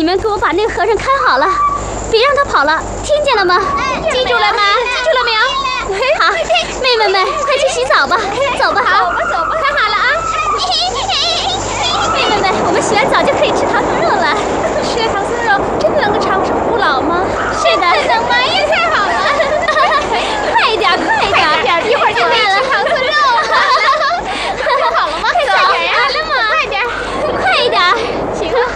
们给我把那个和尚看好了，别让他跑了，听见了吗？记住了吗？记住了没有？好，妹妹们，快去洗澡吧，走吧，好，走吧，看好了啊！妹妹们，我们洗完澡就可以吃唐僧肉了。吃了唐僧肉，真的能够长生不老吗？是的，能吗？也太好了！快一点，快一点，一会儿就可以吃唐僧肉了。好了吗？快走，好了吗？快点，快一点，行了。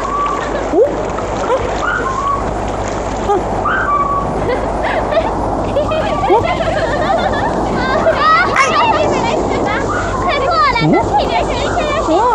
快过来，这边谁特别好。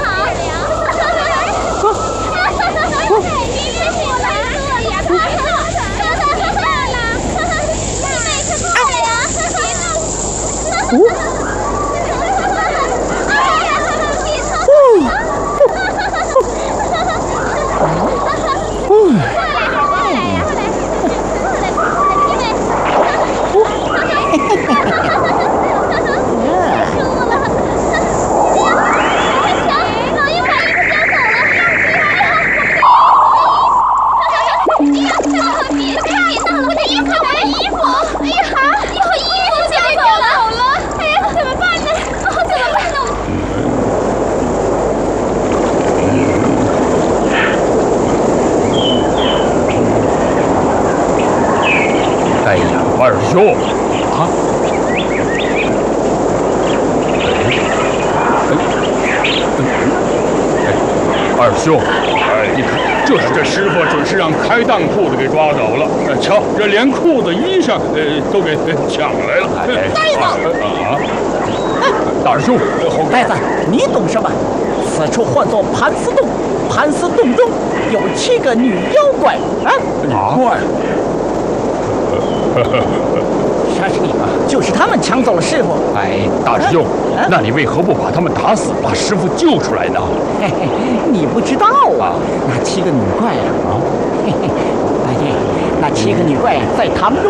二兄啊！二兄，你看，这师傅准是让开当铺的给抓走了。瞧，这连裤子、衣裳，都给抢来了。大师兄， 呆子，你懂什么？此处唤作盘丝洞，盘丝洞中有7个女妖怪啊！ 女怪。 就是他们抢走了师傅。 哎，大师兄，那你为何不把他们打死，把师傅救出来呢？ 嘿嘿，你不知道啊，那7个女怪啊，嘿嘿，大爷，那7个女怪在他们中